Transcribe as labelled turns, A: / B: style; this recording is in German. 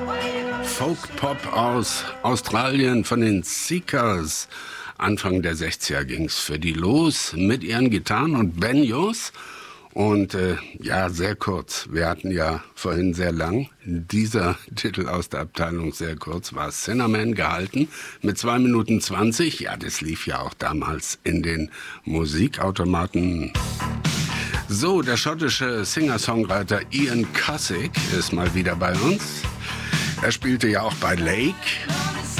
A: Folk-Pop aus Australien von den Seekers. Anfang der 60er ging's für die los mit ihren Gitarren und Banjos. Und ja, sehr kurz. Wir hatten ja vorhin sehr lang. Dieser Titel aus der Abteilung sehr kurz war Cinnamon gehalten mit 2 Minuten 20. Ja, das lief ja auch damals in den Musikautomaten. So, der schottische Singer-Songwriter Ian Cussick ist mal wieder bei uns. Er spielte ja auch bei Lake